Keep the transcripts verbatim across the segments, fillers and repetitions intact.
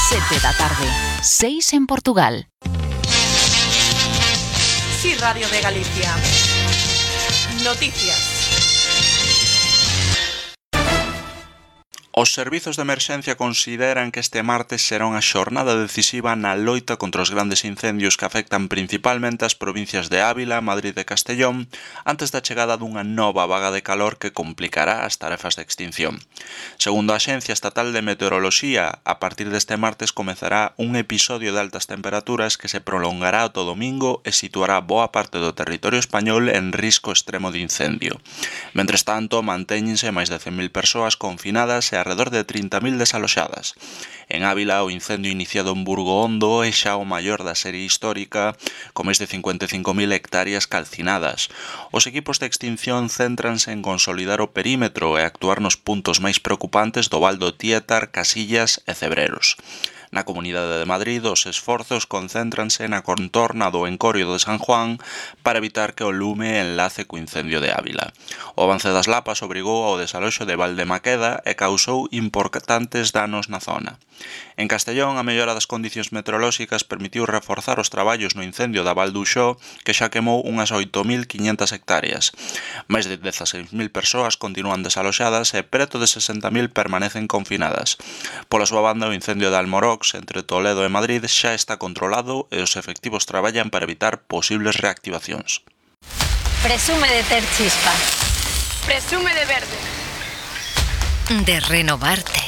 sete da tarde, seis en Portugal. Sí, Radio de Galicia. Noticias. Os servizos de emerxencia consideran que este martes será unha xornada decisiva na loita contra os grandes incendios que afectan principalmente as provincias de Ávila, Madrid e Castellón antes da chegada dunha nova vaga de calor que complicará as tarefas de extinción. Segundo a Axencia Estatal de Meteoroloxía, a partir deste martes comezará un episodio de altas temperaturas que se prolongará ata o domingo e situará boa parte do territorio español en risco extremo de incendio. Mentres tanto, mantéñense máis de cen mil persoas confinadas e arredor de trinta mil desaloxadas. En Ávila, o incendio iniciado en Burgo Hondo é xa o maior da serie histórica, con máis de cincuenta e cinco mil hectáreas calcinadas. Os equipos de extinción céntranse en consolidar o perímetro e actuar nos puntos máis preocupantes do Val do Tietar, Casillas e Cebreros. Na Comunidade de Madrid, os esforzos concéntranse na contorna do Encorio de San Juan para evitar que o lume enlace co incendio de Ávila. O avance das lapas obrigou ao desaloxo de Valdemaqueda e causou importantes danos na zona. En Castellón, a mellora das condicións meteorolóxicas permitiu reforzar os traballos no incendio da Val do Uxó, que xa quemou unhas oito mil quiñentas hectáreas. Máis de dezaseis mil persoas continúan desaloxadas e preto de sesenta mil permanecen confinadas. Pola súa banda, o incendio de Almorox, entre Toledo e Madrid, xa está controlado e os efectivos traballan para evitar posibles reactivacións. Presume de ter chispa. Presume de verde. De renovarte.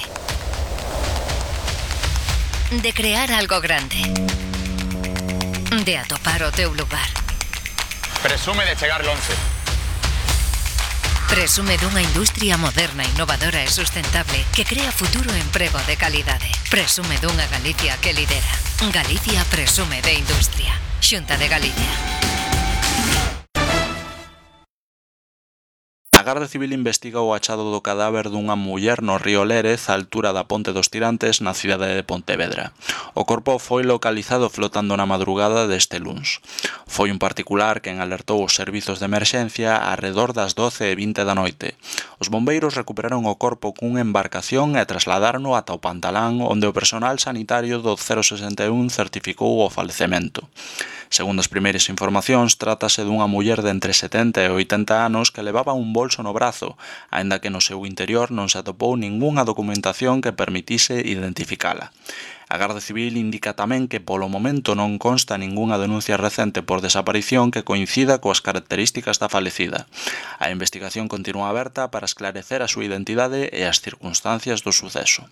De crear algo grande. De atopar o teu lugar. Presume de chegar lonxe. Presume dunha industria moderna, innovadora e sustentable que crea futuro e emprego de calidade. Presume dunha Galicia que lidera. Galicia presume de industria. Xunta de Galicia. A Garda Civil investiga o achado do cadáver dunha muller no río Lérez, á altura da Ponte dos Tirantes, na cidade de Pontevedra. O corpo foi localizado flotando na madrugada deste luns. Foi un particular quen alertou os servizos de emerxencia arredor das doce e vinte da noite. Os bombeiros recuperaron o corpo cunha embarcación e trasladárono ata o Pantalán, onde o personal sanitario do cero sesenta e un certificou o falecemento. Segundo as primeiras informacións, trátase dunha muller de entre setenta e oitenta anos que levaba un bolso no brazo, aínda que no seu interior non se atopou ningunha documentación que permitise identificala. A Garda Civil indica tamén que polo momento non consta ningunha denuncia recente por desaparición que coincida coas características da falecida. A investigación continúa aberta para esclarecer a súa identidade e as circunstancias do suceso.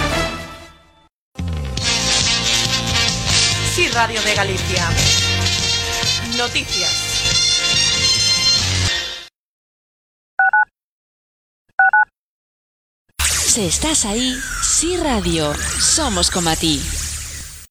Sí, Radio de Galicia. Noticias. Si estás ahí, Sí Radio, somos como a ti.